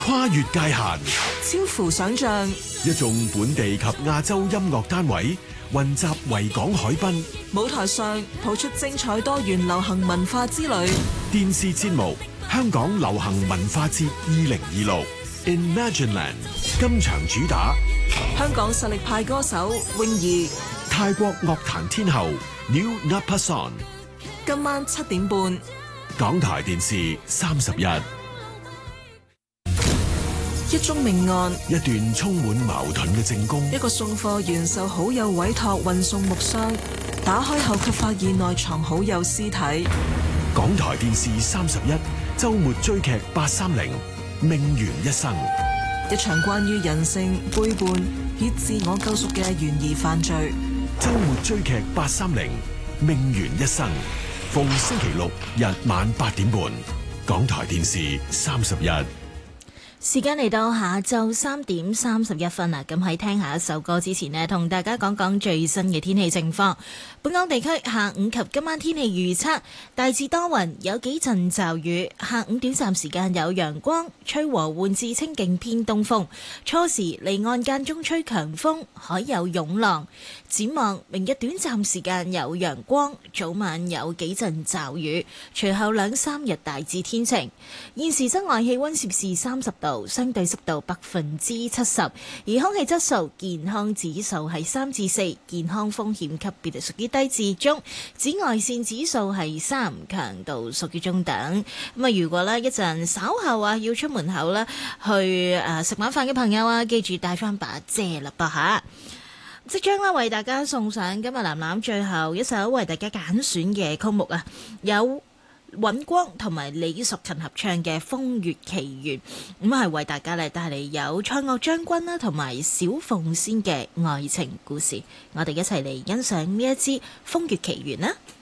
跨越界限， 超乎想象。 一眾本地及亞洲音樂單位雲集維港海濱， 舞台上譜出精彩多元流行文化之旅。 電視節目《香港流行文化節2026 Imagineland》今場主打香港實力派歌手泳兒， 泰國樂壇天后 New Napason。 今晚7點半， 港台電視31。 一宗命案， 一段充滿矛盾嘅證供， 一個送貨員受好友委託運送木箱，打開後卻發現內藏好友屍體。 港台電視31周末追劇830命懸一生， 一場關於人性背叛以自我救贖嘅懸疑犯罪。 周末追劇830命懸一生，逢星期六日晚8點半，港台電視31。 時間嚟到下晝3點31分啦，咁喺聽下一首歌之前呢，同大家講講最新嘅天氣情況。本港地區下午及今晚天氣預測大致多雲，有幾陣驟雨，下午短暫時間有陽光，吹和緩至清勁偏東風，初時離岸間中吹強風，海有湧浪。展望明日短暫時間有陽光，早晚有幾陣驟雨，隨後2-3日大致天晴。現時室外氣溫攝氏30度，相對濕度70%，而空氣質素健康指數係3至4，健康風險級別屬於低至中，紫外線指數係3，強度屬於中等。咁啊，如果呢一陣稍後要出門口啦，去食晚飯嘅朋友記住帶翻把遮啦噃吓。即將為大家送上今日藍藍最後一首為大家揀選嘅曲目有尹光同埋李淑勤合唱嘅《風月奇緣》，咁係為大家帶嚟有蔡岳將軍啦同埋小鳳仙嘅愛情故事，我哋一齊嚟欣賞呢一支《風月奇緣》啦。